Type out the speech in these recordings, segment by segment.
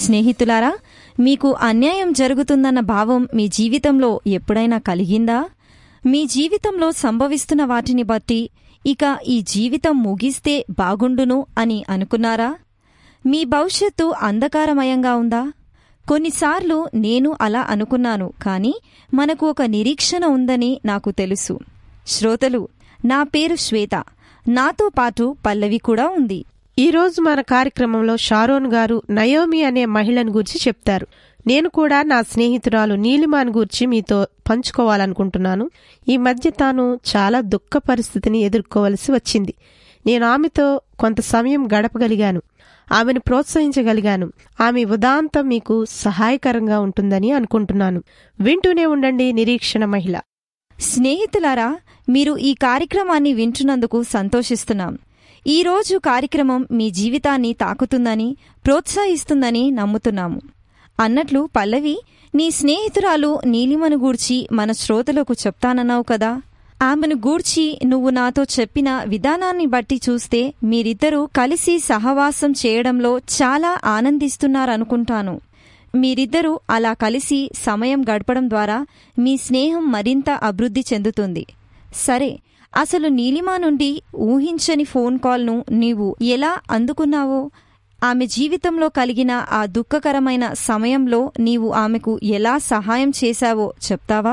స్నేహితులారా, మీకు అన్యాయం జరుగుతుందన్న భావం మీ జీవితంలో ఎప్పుడైనా కలిగిందా? మీ జీవితంలో సంభవిస్తున్న వాటిని బట్టి ఇక ఈ జీవితం ముగిస్తే బాగుండును అని అనుకున్నారా? మీ భవిష్యత్తు అంధకారమయంగా ఉందా? కొన్నిసార్లు నేను అలా అనుకున్నాను, కానీ మనకు ఒక నిరీక్షణ ఉందని నాకు తెలుసు. శ్రోతలు, నా పేరు శ్వేత. నాతో పాటు పల్లవి కూడా ఉంది. ఈరోజు మన కార్యక్రమంలో షారోన్ గారు నయోమి అనే మహిళను గూర్చి చెప్తారు. నేను కూడా నా స్నేహితురాలు నీలిమాను గూర్చి మీతో పంచుకోవాలనుకుంటున్నాను. ఈ మధ్య తాను చాలా దుఃఖ పరిస్థితిని ఎదుర్కోవలసి వచ్చింది. నేను ఆమెతో కొంత సమయం గడపగలిగాను, ఆమెను ప్రోత్సహించగలిగాను. ఆమె ఉదాంతం మీకు సహాయకరంగా ఉంటుందని అనుకుంటున్నాను. వింటూనే ఉండండి నిరీక్షణ మహిళ. స్నేహితులారా, మీరు ఈ కార్యక్రమాన్ని వింటున్నందుకు సంతోషిస్తున్నాం. ఈరోజు కార్యక్రమం మీ జీవితాన్ని తాకుతుందని, ప్రోత్సహిస్తుందని నమ్ముతున్నాము. అన్నట్లు పల్లవి, నీ స్నేహితురాలు నీలిమను గూర్చి మన శ్రోతలకు చెప్తానన్నావు కదా. ఆమెను గూర్చి నువ్వు నాతో చెప్పిన విధానాన్ని బట్టి చూస్తే మీరిద్దరూ కలిసి సహవాసం చేయడంలో చాలా ఆనందిస్తున్నారనుకుంటాను. మీరిద్దరూ అలా కలిసి సమయం గడపడం ద్వారా మీ స్నేహం మరింత అభివృద్ధి చెందుతుంది. సరే, అసలు నీలిమా నుండి ఊహించని ఫోన్ కాల్ను నీవు ఎలా అందుకున్నావో, ఆమె జీవితంలో కలిగిన ఆ దుఃఖకరమైన సమయంలో నీవు ఆమెకు ఎలా సహాయం చేశావో చెప్తావా?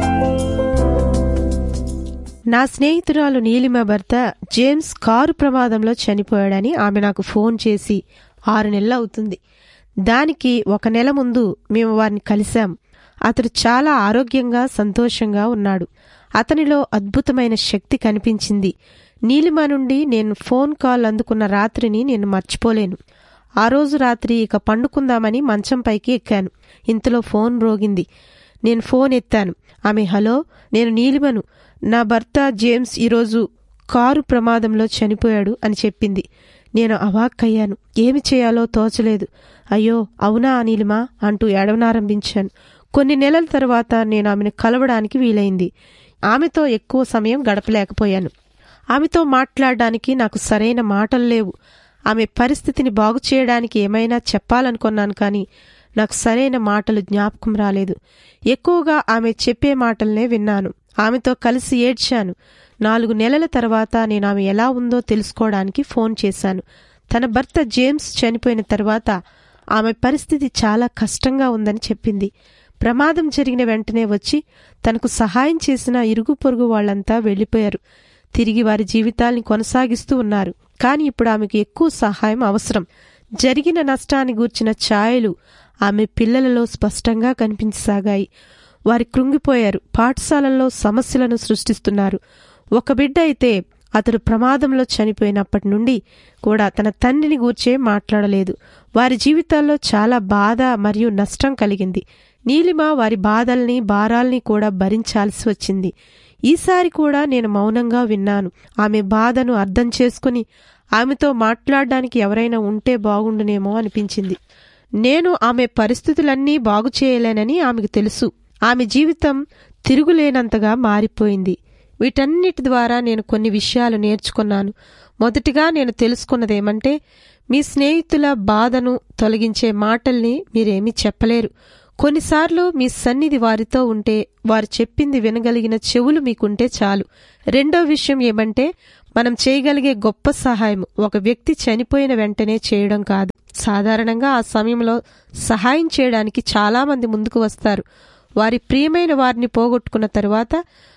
నా స్నేహితురాలు నీలిమ భర్త జేమ్స్ కారు ప్రమాదంలో చనిపోయాడని ఆమె నాకు ఫోన్ చేసి 6 నెలలు అవుతుంది. దానికి 1 నెల ముందు మేము వారిని కలిశాం. అతడు చాలా ఆరోగ్యంగా, సంతోషంగా ఉన్నాడు. అతనిలో అద్భుతమైన శక్తి కనిపించింది. నీలిమ నుండి నేను ఫోన్ కాల్ అందుకున్న రాత్రిని నేను మర్చిపోలేను. ఆ రోజు రాత్రి ఇక పండుకుందామని మంచం పైకి ఎక్కాను. ఇంతలో ఫోన్ మ్రోగింది. నేను ఫోన్ ఎత్తాను. ఆమె, హలో, నేను నీలిమను. నా భర్త జేమ్స్ ఈరోజు కారు ప్రమాదంలో చనిపోయాడు అని చెప్పింది. నేను అవాక్కయ్యాను. ఏమి చేయాలో తోచలేదు. అయ్యో, అవునా నీలిమా అంటూ ఏడవనారంభించాను. కొన్ని నెలల తర్వాత నేను ఆమెను కలవడానికి వీలైంది. ఆమెతో ఎక్కువ సమయం గడపలేకపోయాను. ఆమెతో మాట్లాడడానికి నాకు సరైన మాటలు లేవు. ఆమె పరిస్థితిని బాగు చేయడానికి ఏమైనా చెప్పాలనుకున్నాను, కానీ నాకు సరైన మాటలు జ్ఞాపకం రాలేదు. ఎక్కువగా ఆమె చెప్పే మాటలనే విన్నాను. ఆమెతో కలిసి ఏడ్చాను. 4 నెలల తర్వాత నేను ఆమె ఎలా ఉందో తెలుసుకోవడానికి ఫోన్ చేశాను. తన భర్త జేమ్స్ చనిపోయిన తర్వాత ఆమె పరిస్థితి చాలా కష్టంగా ఉందని చెప్పింది. ప్రమాదం జరిగిన వెంటనే వచ్చి తనకు సహాయం చేసిన ఇరుగు పొరుగు వాళ్లంతా వెళ్లిపోయారు. తిరిగి వారి జీవితాల్ని కొనసాగిస్తూ ఉన్నారు. కాని ఇప్పుడు ఆమెకు ఎక్కువ సహాయం అవసరం. జరిగిన నష్టాన్ని గూర్చిన ఛాయలు ఆమె పిల్లలలో స్పష్టంగా కనిపించసాగాయి. వారి కృంగిపోయారు. పాఠశాలల్లో సమస్యలను సృష్టిస్తున్నారు. ఒక బిడ్డ అయితే అతడు ప్రమాదంలో చనిపోయినప్పటి నుండి కూడా తన తండ్రిని గూర్చే మాట్లాడలేదు. వారి జీవితాల్లో చాలా బాధ మరియు నష్టం కలిగింది. నీలిమ వారి బాధల్ని, భారాల్ని కూడా భరించాల్సి వచ్చింది. ఈసారి కూడా నేను మౌనంగా విన్నాను. ఆమె బాధను అర్థం చేసుకుని ఆమెతో మాట్లాడడానికి ఎవరైనా ఉంటే బాగుండునేమో అనిపించింది. నేను ఆమె పరిస్థితులన్నీ బాగు చేయలేనని ఆమెకు తెలుసు. ఆమె జీవితం తిరుగులేనంతగా మారిపోయింది. వీటన్నిటి ద్వారా నేను కొన్ని విషయాలు నేర్చుకున్నాను. మొదటిగా నేను తెలుసుకున్నదేమంటే, మీ స్నేహితుల బాధను తొలగించే మాటల్ని మీరేమీ చెప్పలేరు. కొన్నిసార్లు మీ సన్నిధి వారితో ఉంటే, వారు చెప్పింది వినగలిగిన చెవులు మీకుంటే చాలు. రెండో విషయం ఏమంటే, మనం చేయగలిగే గొప్ప సహాయం ఒక వ్యక్తి చనిపోయిన వెంటనే చేయడం కాదు. సాధారణంగా ఆ సమయంలో సహాయం చేయడానికి చాలామంది ముందుకు వస్తారు. వారి ప్రియమైన వారిని పోగొట్టుకున్న తరువాత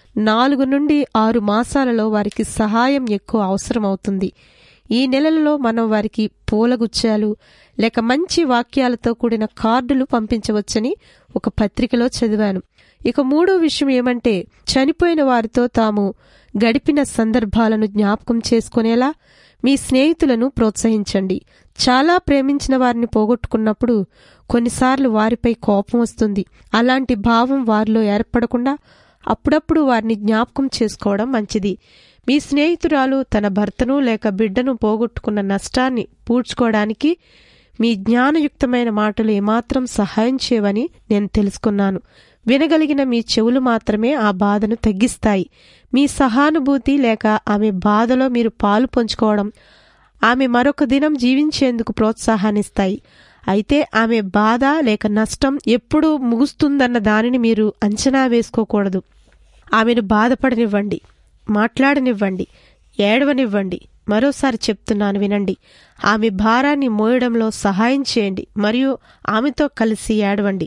4 నుండి 6 మాసాలలో వారికి సహాయం ఎక్కువ అవసరం అవుతుంది. ఈ నెలలలో మనం వారికి పూలగుచ్చాలు లేక మంచి వాక్యాలతో కూడిన కార్డులు పంపించవచ్చని ఒక పత్రికలో చదివాను. ఇక మూడో విషయం ఏమంటే, చనిపోయిన వారితో తాము గడిపిన సందర్భాలను జ్ఞాపకం చేసుకునేలా మీ స్నేహితులను ప్రోత్సహించండి. చాలా ప్రేమించిన వారిని పోగొట్టుకున్నప్పుడు కొన్నిసార్లు వారిపై కోపం వస్తుంది. అలాంటి భావం వారిలో ఏర్పడకుండా అప్పుడప్పుడు వారిని జ్ఞాపకం చేసుకోవడం మంచిది. మీ స్నేహితురాలు తన భర్తను లేక బిడ్డను పోగొట్టుకున్న నష్టాన్ని పూడ్చుకోవడానికి మీ జ్ఞానయుక్తమైన మాటలు ఏమాత్రం సహాయం చేయవని నేను తెలుసుకున్నాను. వినగలిగిన మీ చెవులు మాత్రమే ఆ బాధను తగ్గిస్తాయి. మీ సహానుభూతి లేక ఆమె బాధలో మీరు పాలు పంచుకోవడం ఆమె మరొక దినం జీవించేందుకు ప్రోత్సాహాన్నిస్తాయి. అయితే ఆమె బాధ లేక నష్టం ఎప్పుడు ముగుస్తుందన్న దానిని మీరు అంచనా వేసుకోకూడదు. ఆమెను బాధపడనివ్వండి, మాట్లాడనివ్వండి, ఏడవనివ్వండి. మరోసారి చెప్తున్నాను వినండి. ఆమె భారాన్ని మోయడంలో సహాయం చేయండి మరియు ఆమెతో కలిసి ఏడవండి.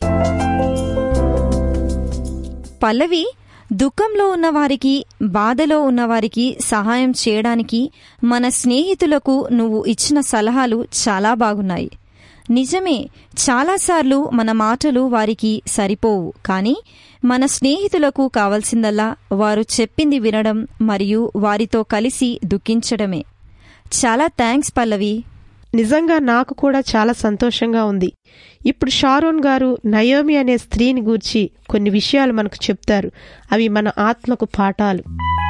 పల్లవి, దుఃఖంలో ఉన్నవారికి, బాధలో ఉన్నవారికి సహాయం చేయడానికి మన స్నేహితులకు నువ్వు ఇచ్చిన సలహాలు చాలా బాగున్నాయి. నిజమే, చాలాసార్లు మన మాటలు వారికి సరిపోవు. కానీ మన స్నేహితులకు కావలసిందల్లా వారు చెప్పింది వినడం మరియు వారితో కలిసి దుఃఖించడమే. చాలా థ్యాంక్స్ పల్లవి. నిజంగా నాకు కూడా చాలా సంతోషంగా ఉంది. ఇప్పుడు షారోన్ గారు నయోమి అనే స్త్రీని గూర్చి కొన్ని విషయాలు మనకు చెప్తారు. అవి మన ఆత్మకు పాఠాలు.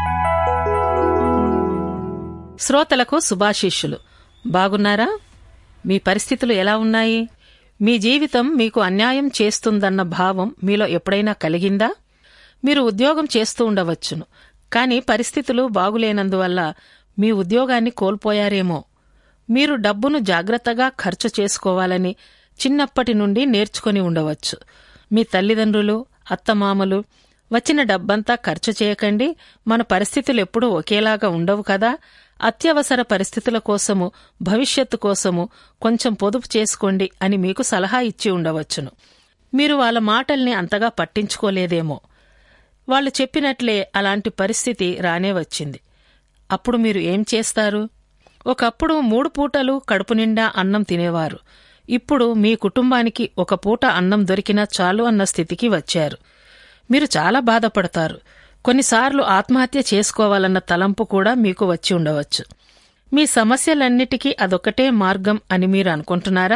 శ్రోతలకు శుభాశీస్సులు. బాగున్నారా? మీ పరిస్థితులు ఎలా ఉన్నాయి? మీ జీవితం మీకు అన్యాయం చేస్తుందన్న భావం మీలో ఎప్పుడైనా కలిగిందా? మీరు ఉద్యోగం చేస్తూ ఉండవచ్చును, కానీ పరిస్థితులు బాగులేనందువల్ల మీ ఉద్యోగాన్ని కోల్పోయారేమో. మీరు డబ్బును జాగ్రత్తగా ఖర్చు చేసుకోవాలని చిన్నప్పటి నుండి నేర్చుకుని ఉండవచ్చు. మీ తల్లిదండ్రులు, అత్తమామలు వచ్చిన డబ్బంతా ఖర్చు చేయకండి, మన పరిస్థితులు ఎప్పుడూ ఒకేలాగా ఉండవు కదా, అత్యవసర పరిస్థితుల కోసము, భవిష్యత్తు కోసము కొంచెం పొదుపు చేసుకోండి అని మీకు సలహా ఇచ్చి ఉండవచ్చును. మీరు వాళ్ళ మాటల్ని అంతగా పట్టించుకోలేదేమో. వాళ్ళు చెప్పినట్లే అలాంటి పరిస్థితి రానే వచ్చింది. అప్పుడు మీరు ఏం చేస్తారు? ఒకప్పుడు 3 పూటలు కడుపు నిండా అన్నం తినేవారు. ఇప్పుడు మీ కుటుంబానికి 1 పూట అన్నం దొరికినా చాలు అన్న స్థితికి వచ్చారు. మీరు చాలా బాధపడతారు. కొన్నిసార్లు ఆత్మహత్య చేసుకోవాలన్న తలంపు కూడా మీకు వచ్చి ఉండవచ్చు. మీ సమస్యలన్నిటికీ అదొక్కటే మార్గం అని మీరు అనుకుంటున్నారా?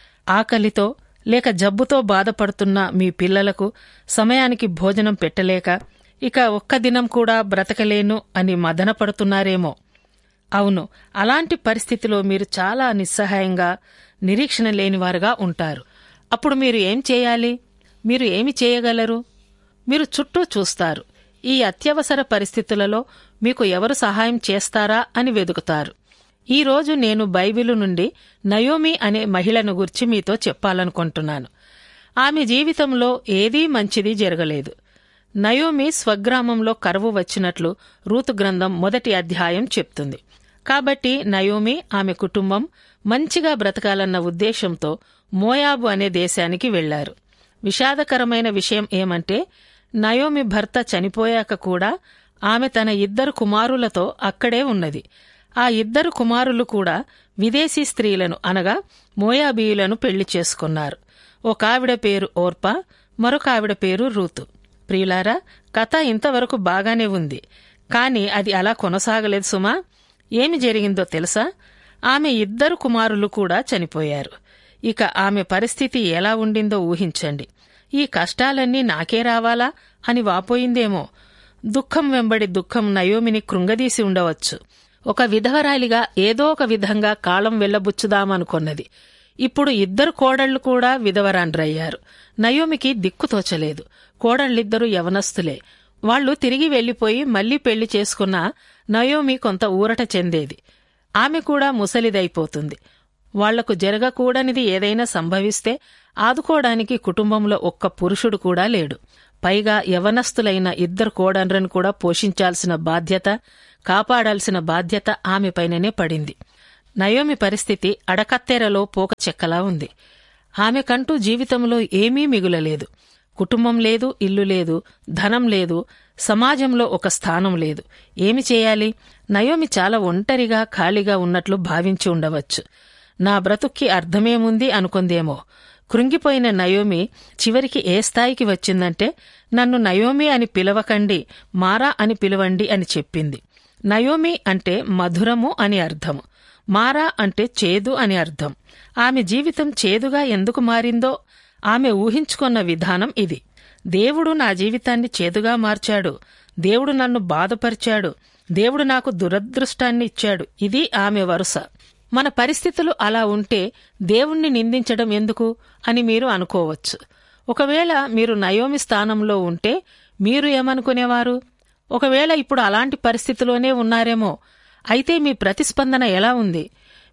ఆకలితో లేక జబ్బుతో బాధపడుతున్న మీ పిల్లలకు సమయానికి భోజనం పెట్టలేక ఇక ఒక్క దినం కూడా బ్రతకలేను అని మదనపడుతున్నారేమో. అవును, అలాంటి పరిస్థితిలో మీరు చాలా నిస్సహాయంగా, నిరీక్షణ లేనివారుగా ఉంటారు. అప్పుడు మీరు ఏం చేయాలి? మీరు ఏమి చేయగలరు? మీరు చుట్టూ చూస్తారు. ఈ అత్యవసర పరిస్థితులలో మీకు ఎవరు సహాయం చేస్తారా అని వెదుకుతారు. ఈరోజు నేను బైబిలు నుండి నయోమి అనే మహిళను గురించి మీతో చెప్పాలనుకుంటున్నాను. ఆమె జీవితంలో ఏదీ మంచిది జరగలేదు. నయోమి స్వగ్రామంలో కరువు వచ్చినట్లు రూతు గ్రంథం 1వ అధ్యాయం చెప్తుంది. కాబట్టి నయోమి, ఆమె కుటుంబం మంచిగా బ్రతకాలన్న ఉద్దేశంతో మోయాబు అనే దేశానికి వెళ్లారు. విషాదకరమైన విషయం ఏమంటే, నయోమి భర్త చనిపోయాక కూడా ఆమె తన 2 కుమారులతో అక్కడే ఉన్నది. ఆ 2 కుమారులు కూడా విదేశీ స్త్రీలను అనగా మోయాబీయులను పెళ్లి చేసుకున్నారు. ఒక ఆవిడ పేరు ఓర్పా, మరొక ఆవిడ పేరు రూతు. ప్రియులారా, కథ ఇంతవరకు బాగానే ఉంది, కాని అది అలా కొనసాగలేదు సుమా. ఏమి జరిగిందో తెలుసా? ఆమె 2 కుమారులు కూడా చనిపోయారు. ఇక ఆమె పరిస్థితి ఎలా ఉండిందో ఊహించండి. ఈ కష్టాలన్నీ నాకే రావాలా అని వాపోయిందేమో. దుఃఖం వెంబడి దుఃఖం నయోమిని కృంగదీసి ఉండవచ్చు. ఒక విధవరాలిగా ఏదో ఒక విధంగా కాలం వెళ్లబుచ్చుదామనుకొన్నది. ఇప్పుడు 2 కోడళ్లు కూడా విధవరాండ్రయ్యారు. నయోమికి దిక్కుతోచలేదు. కోడళ్ళిద్దరూ యవనస్తులే. వాళ్లు తిరిగి వెళ్లిపోయి మళ్లీ పెళ్లి చేసుకున్నా నయోమి కొంత ఊరట చెందేది. ఆమె కూడా ముసలిదైపోతుంది. వాళ్లకు జరగకూడనిది ఏదైనా సంభవిస్తే ఆదుకోవడానికి కుటుంబంలో ఒక్క పురుషుడు కూడా లేడు. పైగా యవనస్తులైన 2 కోడళ్లను కూడా పోషించాల్సిన బాధ్యత, కాపాడాల్సిన బాధ్యత ఆమెపైననే పడింది. నయోమి పరిస్థితి అడకత్తెరలో పోక చెక్కలా ఉంది. ఆమెకంటూ జీవితంలో ఏమీ మిగులలేదు. కుటుంబం లేదు, ఇల్లు లేదు, ధనం లేదు, సమాజంలో ఒక స్థానం లేదు. ఏమి చేయాలి? నయోమి చాలా ఒంటరిగా, ఖాళీగా ఉన్నట్లు భావించి ఉండవచ్చు. నా బ్రతుక్కి అర్థమేముంది అనుకుందేమో. కృంగిపోయిన నయోమి చివరికి ఏ స్థాయికి వచ్చిందంటే, నన్ను నయోమి అని పిలవకండి, మారా అని పిలవండి అని చెప్పింది. నయోమి అంటే మధురము అని అర్థము, మారా అంటే చేదు అని అర్థం. ఆమె జీవితం చేదుగా ఎందుకు మారిందో ఆమె ఊహించుకున్న విధానం ఇది. దేవుడు నా జీవితాన్ని చేదుగా మార్చాడు, దేవుడు నన్ను బాధపరిచాడు, దేవుడు నాకు దురదృష్టాన్ని ఇచ్చాడు. ఇది ఆమె వరుస. మన పరిస్థితులు అలా ఉంటే దేవుణ్ణి నిందించడం ఎందుకు అని మీరు అనుకోవచ్చు. ఒకవేళ మీరు నయోమి స్థానంలో ఉంటే మీరు ఏమనుకునేవారు? ఒకవేళ ఇప్పుడు అలాంటి పరిస్థితిలోనే ఉన్నారేమో. అయితే మీ ప్రతిస్పందన ఎలా ఉంది?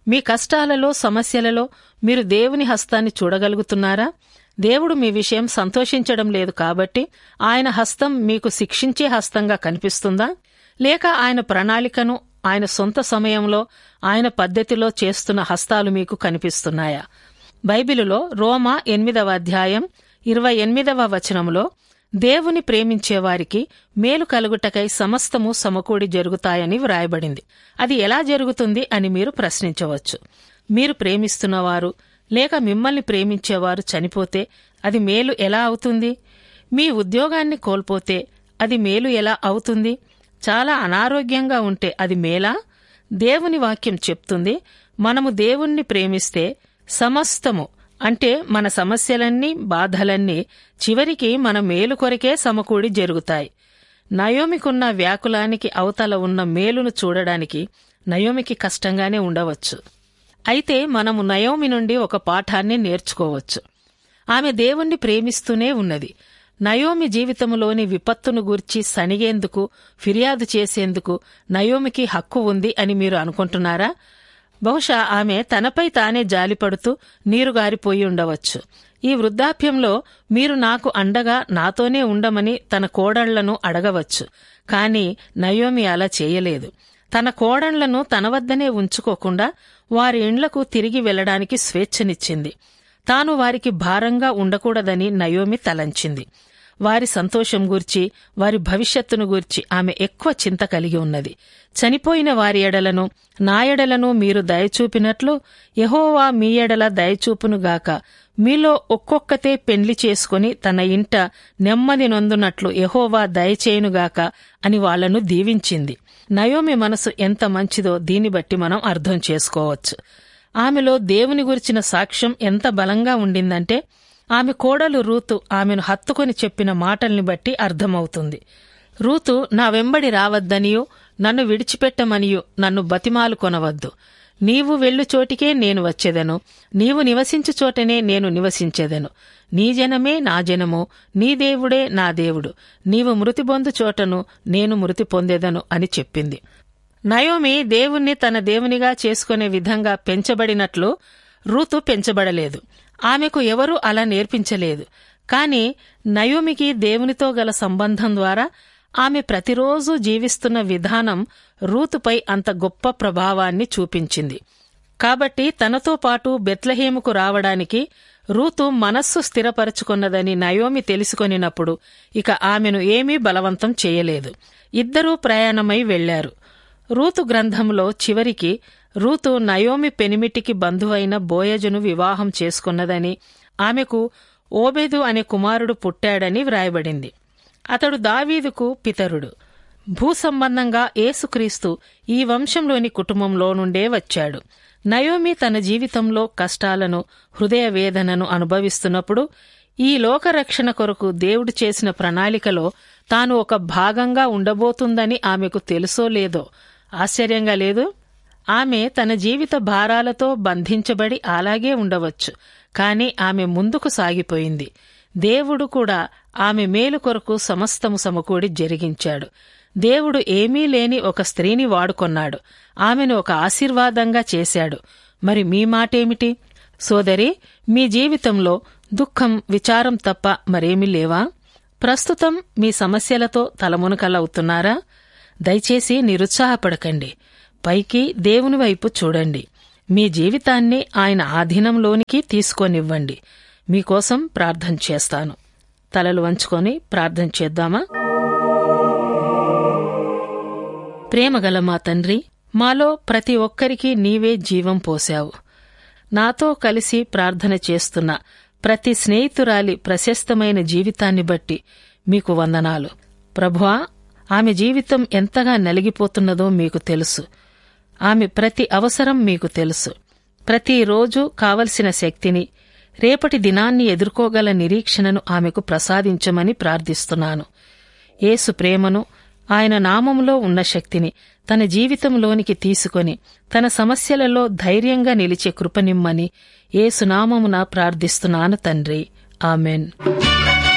మీ కష్టాలలో, సమస్యలలో మీరు దేవుని హస్తాన్ని చూడగలుగుతున్నారా? దేవుడు మీ విషయం సంతోషించడం లేదు కాబట్టి ఆయన హస్తం మీకు శిక్షించే హస్తంగా కనిపిస్తుందా? లేక ఆయన ప్రణాళికను ఆయన సొంత సమయంలో ఆయన పద్ధతిలో చేస్తున్న హస్తాలు మీకు కనిపిస్తున్నాయా? బైబిలులో రోమా 8వ అధ్యాయం 28వ వచనంలో దేవుని ప్రేమించేవారికి మేలు కలుగుటకై సమస్తము సమకూడి జరుగుతాయని వ్రాయబడింది. అది ఎలా జరుగుతుంది అని మీరు ప్రశ్నించవచ్చు. మీరు ప్రేమిస్తున్నవారు లేక మిమ్మల్ని ప్రేమించేవారు చనిపోతే అది మేలు ఎలా అవుతుంది? మీ ఉద్యోగాన్ని కోల్పోతే అది మేలు ఎలా అవుతుంది? చాలా అనారోగ్యంగా ఉంటే అది మేలా? దేవుని వాక్యం చెప్తుంది, మనము దేవుణ్ణి ప్రేమిస్తే సమస్తము అంటే మన సమస్యలన్నీ, బాధలన్నీ చివరికి మన మేలు కొరకే సమకూడి జరుగుతాయి. నయోమికున్న వ్యాకులానికి అవతల ఉన్న మేలును చూడడానికి నయోమికి కష్టంగానే ఉండవచ్చు. అయితే మనము నయోమి నుండి ఒక పాఠాన్ని నేర్చుకోవచ్చు. ఆమె దేవుణ్ణి ప్రేమిస్తూనే ఉన్నది. నయోమి జీవితంలోని విపత్తును గూర్చి సనిగేందుకు, ఫిర్యాదు చేసేందుకు నయోమికి హక్కు ఉంది అని మీరు అనుకుంటున్నారా? బహుశా ఆమె తనపై తానే జాలిపడుతూ నీరుగారిపోయి ఉండవచ్చు. ఈ వృద్ధాప్యంలో మీరు నాకు అండగా నాతోనే ఉండమని తన కోడళ్లను అడగవచ్చు. కాని నయోమి అలా చేయలేదు. తన కోడళ్లను తన వద్దనే ఉంచుకోకుండా వారి ఇండ్లకు తిరిగి వెళ్లడానికి స్వేచ్ఛనిచ్చింది. తాను వారికి భారంగా ఉండకూడదని నయోమి తలంచింది. వారి సంతోషం గూర్చి, వారి భవిష్యత్తును గూర్చి ఆమె ఎక్కువ చింత కలిగి ఉన్నది. చనిపోయిన వారి ఎడలను, నా ఎడలను మీరు దయచూపినట్లు యెహోవా మీ ఎడల దయచూపునుగాక. మీలో ఒక్కొక్కతే పెండ్లి చేసుకుని తన ఇంట నెమ్మది నొందునట్లు యెహోవా దయచేయునుగాక అని వాళ్లను దీవించింది. నయోమి మనసు ఎంత మంచిదో దీన్ని బట్టి మనం అర్థం చేసుకోవచ్చు. ఆమెలో దేవుని గురించిన సాక్ష్యం ఎంత బలంగా ఉండిందంటే ఆమె కోడలు రూతు ఆమెను హత్తుకొని చెప్పిన మాటల్ని బట్టి అర్థమవుతుంది. రూతు నా వెంబడి రావద్దనియూ, నన్ను విడిచిపెట్టమనియూ నన్ను బతిమాలు కొనవద్దు. నీవు వెళ్ళు చోటికే నేను వచ్చేదను, నీవు నివసించు చోటనే నేను నివసించేదను. నీ జనమే నా జనము, నీ దేవుడే నా దేవుడు. నీవు మృతి పొందు చోటను నేను మృతి పొందేదను అని చెప్పింది. నయోమి దేవుణ్ణి తన దేవునిగా చేసుకునే విధంగా పెంచబడినట్లు రూతు పెంచబడలేదు. ఆమెకు ఎవరూ అలా నేర్పించలేదు. కాని నయోమికి దేవునితో గల సంబంధం ద్వారా ఆమె ప్రతిరోజూ జీవిస్తున్న విధానం రూతుపై అంత గొప్ప ప్రభావాన్ని చూపించింది. కాబట్టి తనతో పాటు బెత్లెహేముకు రావడానికి రూతు మనస్సు స్థిరపరచుకున్నదని నయోమి తెలుసుకొనినప్పుడు ఇక ఆమెను ఏమీ బలవంతం చేయలేదు. ఇద్దరూ ప్రయాణమై వెళ్లారు. రూతు గ్రంథంలో చివరికి రూతు నయోమి పెనిమిటికి బంధువైన బోయజును వివాహం చేసుకున్నదని, ఆమెకు ఓబేదు అనే కుమారుడు పుట్టాడని వ్రాయబడింది. అతడు దావీదుకు పితరుడు. భూసంబంధంగా యేసుక్రీస్తు ఈ వంశంలోని కుటుంబంలో నుండే వచ్చాడు. నయోమి తన జీవితంలో కష్టాలను, హృదయ వేదనను అనుభవిస్తున్నప్పుడు ఈ లోకరక్షణ కొరకు దేవుడు చేసిన ప్రణాళికలో తాను ఒక భాగంగా ఉండబోతుందని ఆమెకు తెలుసో లేదో ఆశ్చర్యంగా లేదు. ఆమె తన జీవిత భారాలతో బంధించబడి అలాగే ఉండవచ్చు. కాని ఆమె ముందుకు సాగిపోయింది. దేవుడు కూడా ఆమె మేలు కొరకు సమస్తము సమకూడి జరిగించాడు. దేవుడు ఏమీ లేని ఒక స్త్రీని వాడుకొన్నాడు. ఆమెను ఒక ఆశీర్వాదంగా చేశాడు. మరి మీ మాటేమిటి? సోదరి, మీ జీవితంలో దుఃఖం, విచారం తప్ప మరేమీ లేవా? ప్రస్తుతం మీ సమస్యలతో తలమునకలవుతున్నారా? దయచేసి నిరుత్సాహపడకండి. పైకి దేవుని వైపు చూడండి. మీ జీవితాన్ని ఆయన ఆధీనంలోనికి తీసుకొనివ్వండి. మీకోసం ప్రార్థన చేస్తాను. తలలు వంచుకొని ప్రార్థన చేద్దామా? ప్రేమగల మా తండ్రి, మాలో ప్రతి ఒక్కరికి నీవే జీవం పోశావు. నాతో కలిసి ప్రార్థన చేస్తున్న ప్రతి స్నేహితురాలి ప్రశస్తమైన జీవితాన్ని బట్టి మీకు వందనాలు. ప్రభువా, ఆమె జీవితం ఎంతగా నలిగిపోతున్నదో మీకు తెలుసు. ఆమె ప్రతి అవసరం మీకు తెలుసు. ప్రతిరోజు కావలసిన శక్తిని, రేపటి దినాన్ని ఎదుర్కోగల నిరీక్షణను ఆమెకు ప్రసాదించమని ప్రార్థిస్తున్నాను. యేసు ప్రేమను, ఆయన నామములో ఉన్న శక్తిని తన జీవితంలోనికి తీసుకొని తన సమస్యలలో ధైర్యంగా నిలిచే కృపనిమ్మని యేసు నామమున ప్రార్థిస్తున్నాను తండ్రి. ఆమెన్.